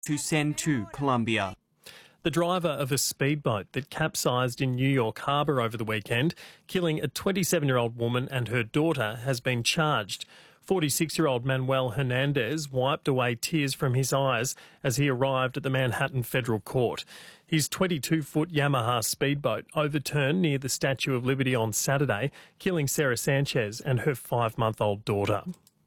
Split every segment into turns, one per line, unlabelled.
to send to Colombia.
The driver of a speedboat that capsized in New York Harbour over the weekend, killing a 27-year-old woman and her daughter, has been charged. 46-year-old Manuel Hernandez wiped away tears from his eyes as he arrived at the Manhattan Federal Court. His 22-foot Yamaha speedboat overturned near the Statue of Liberty on Saturday, killing Sarah Sanchez and her 5-month-old daughter.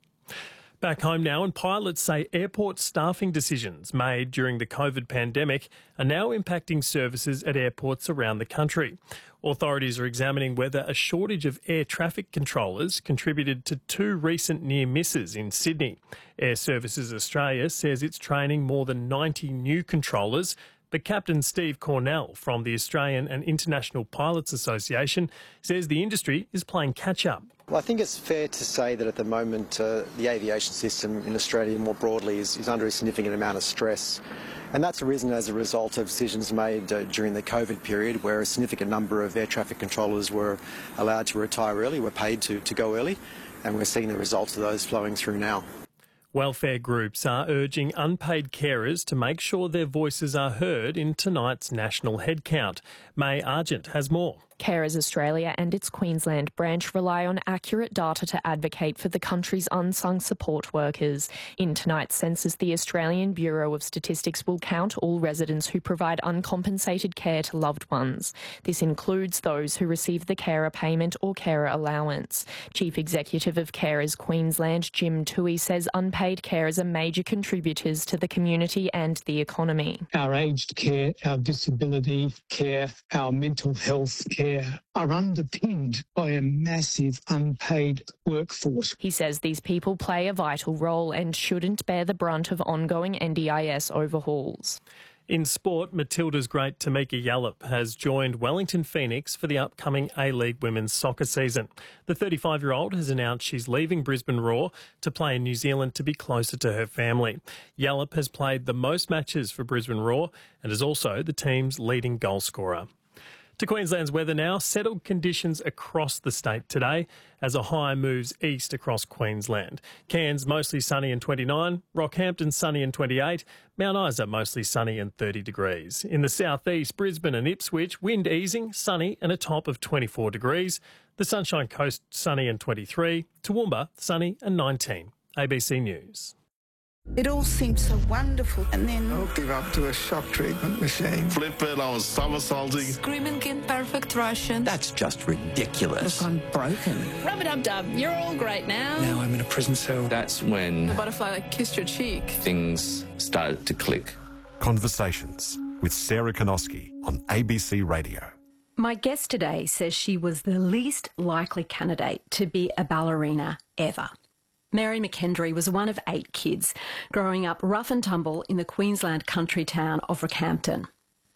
Back home now, and pilots say airport staffing decisions made during the COVID pandemic are now impacting services at airports around the country. Authorities are examining whether a shortage of air traffic controllers contributed to 2 recent near misses in Sydney. Air Services Australia says it's training more than 90 new controllers, but Captain Steve Cornell from the Australian and International Pilots Association says the industry is playing catch-up.
Well, I think it's fair to say that at the moment the aviation system in Australia more broadly is under a significant amount of stress. And that's arisen as a result of decisions made during the COVID period, where a significant number of air traffic controllers were allowed to retire early, were paid to go early, and we're seeing the results of those flowing through now.
Welfare groups are urging unpaid carers to make sure their voices are heard in tonight's national headcount. May Argent has more.
Carers Australia and its Queensland branch rely on accurate data to advocate for the country's unsung support workers. In tonight's census, the Australian Bureau of Statistics will count all residents who provide uncompensated care to loved ones. This includes those who receive the carer payment or carer allowance. Chief Executive of Carers Queensland, Jim Toohey, says unpaid carers are major contributors to the community and the economy.
Our aged care, our disability care, our mental health care are underpinned by a massive unpaid workforce.
He says these people play a vital role and shouldn't bear the brunt of ongoing NDIS overhauls.
In sport, Matilda's great Tamika Yallop has joined Wellington Phoenix for the upcoming A-League women's soccer season. The 35-year-old has announced she's leaving Brisbane Roar to play in New Zealand to be closer to her family. Yallop has played the most matches for Brisbane Roar and is also the team's leading goal scorer. To Queensland's weather now, settled conditions across the state today as a high moves east across Queensland. Cairns mostly sunny and 29, Rockhampton sunny and 28, Mount Isa mostly sunny and 30 degrees. In the southeast, Brisbane and Ipswich, wind easing, sunny and a top of 24 degrees. The Sunshine Coast sunny and 23, Toowoomba sunny and 19. ABC News.
It all seemed so wonderful, and then
I'll give up to a shock treatment machine.
Flip it, I was somersaulting.
Screaming in perfect Russian.
That's just ridiculous.
Look, I'm broken.
Rub-a-dub-dub, you're all great now.
Now I'm in a prison cell.
That's when
The butterfly kissed your cheek.
things started to click.
Conversations with Sarah Konoski on ABC Radio.
My guest today says she was the least likely candidate to be a ballerina ever. Mary McKendry was one of 8 kids, growing up rough and tumble in the Queensland country town of Rockhampton.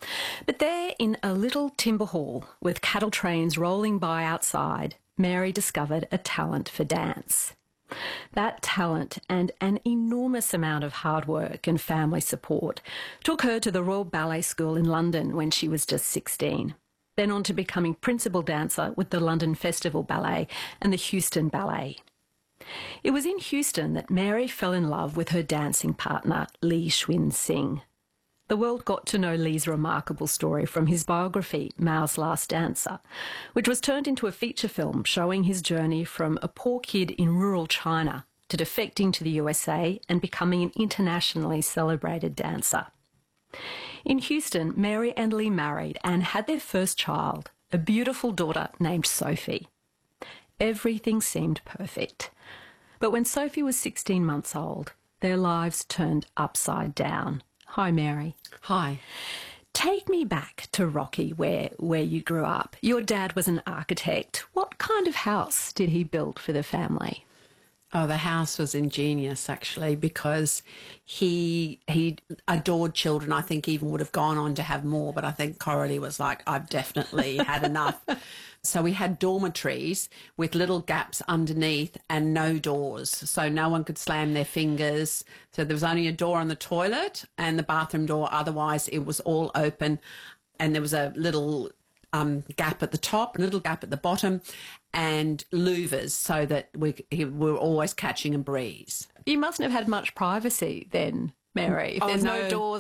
But there, in a little timber hall with cattle trains rolling by outside, Mary discovered a talent for dance. That talent and an enormous amount of hard work and family support took her to the Royal Ballet School in London when she was just 16. Then on to becoming principal dancer with the London Festival Ballet and the Houston Ballet. It was in Houston that Mary fell in love with her dancing partner, Lee Schwinn Singh. The world got to know Lee's remarkable story from his biography, Mao's Last Dancer, which was turned into a feature film showing his journey from a poor kid in rural China to defecting to the USA and becoming an internationally celebrated dancer. In Houston, Mary and Lee married and had their first child, a beautiful daughter named Sophie. Everything seemed perfect. But when Sophie was 16 months old, their lives turned upside down. Hi, Mary.
Hi.
Take me back to Rocky, where you grew up. Your dad was an architect. What kind of house did he build for the family?
Oh, the house was ingenious, actually, because he adored children. I think even would have gone on to have more, but I think Coralie was like, I've definitely had enough. So we had dormitories with little gaps underneath and no doors, so no one could slam their fingers. So there was only a door on the toilet and the bathroom door. Otherwise, it was all open, and there was a little gap at the top, a little gap at the bottom, and louvers so that we were always catching a breeze.
You mustn't have had much privacy then, Mary. If
Oh,
there's no
no.
doors